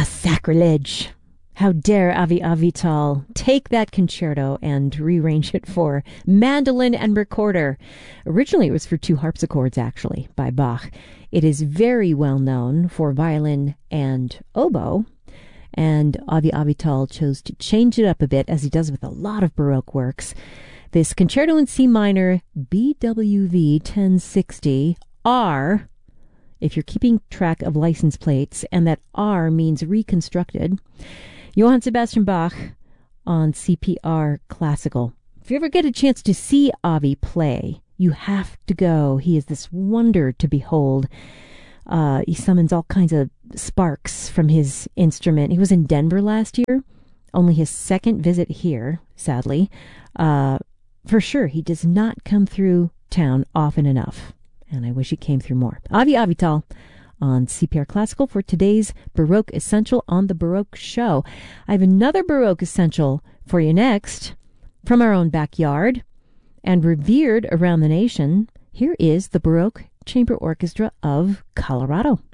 Sacrilege. How dare Avi Avital take that concerto and rearrange it for mandolin and recorder. Originally, it was for two harpsichords, actually, by Bach. It is very well known for violin and oboe, and Avi Avital chose to change it up a bit, as he does with a lot of Baroque works. This Concerto in C minor, BWV 1060, R, if you're keeping track of license plates, and that R means reconstructed, Johann Sebastian Bach on CPR Classical. If you ever get a chance to see Avi play, you have to go. He is this wonder to behold. He summons all kinds of sparks from his instrument. He was in Denver last year, only his second visit here, sadly. For sure, he does not come through town often enough, and I wish he came through more. Avi Avital on CPR Classical for today's Baroque Essential on the Baroque Show. I have another Baroque Essential for you next, from our own backyard and revered around the nation. Here is the Baroque Chamber Orchestra of Colorado.